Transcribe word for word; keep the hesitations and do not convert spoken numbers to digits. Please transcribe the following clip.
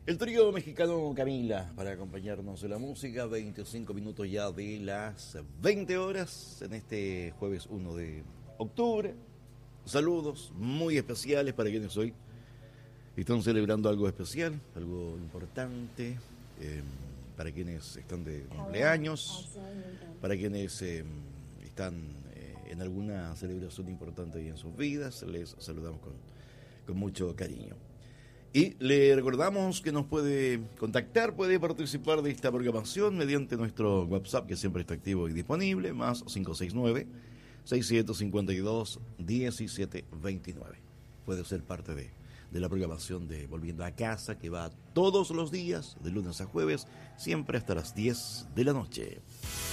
El trío mexicano Camila para acompañarnos en la música, veinticinco minutos ya de las veinte horas en este jueves uno de octubre. Saludos muy especiales para quienes hoy están celebrando algo especial, algo importante, eh, para quienes están de cumpleaños, para quienes eh, están eh, en alguna celebración importante en sus vidas. Les saludamos con, con mucho cariño. Y le recordamos que nos puede contactar, puede participar de esta programación mediante nuestro WhatsApp, que siempre está activo y disponible, más cinco seis nueve, seis siete cinco dos, uno siete dos nueve. Puede ser parte de, de la programación de Volviendo a Casa, que va todos los días, de lunes a jueves, siempre hasta las diez de la noche.